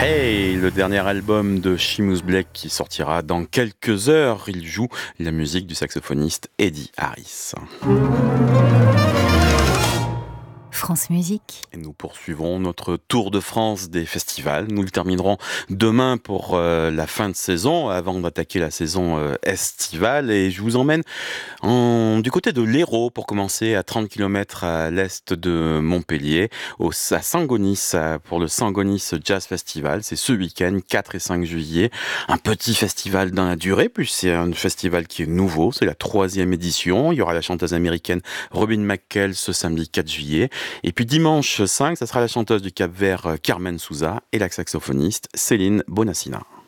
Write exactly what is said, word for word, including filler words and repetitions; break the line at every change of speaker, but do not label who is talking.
Hey, le dernier album de Seamus Blake qui sortira dans quelques heures. Il joue la musique du saxophoniste Eddie Harris.
France Musique.
Et nous poursuivrons notre tour de France des festivals. Nous le terminerons demain pour euh, la fin de saison, avant d'attaquer la saison euh, estivale. Et je vous emmène en, du côté de l'Hérault pour commencer, à trente kilomètres à l'est de Montpellier, au, à Sangonis, pour le Sangonis Jazz Festival. C'est ce week-end, quatre et cinq juillet. Un petit festival dans la durée, puis c'est un festival qui est nouveau. C'est la troisième édition. Il y aura la chanteuse américaine Robin McKell ce samedi quatre juillet. Et puis dimanche cinq, ça sera la chanteuse du Cap-Vert Carmen Souza et la saxophoniste Céline Bonassina.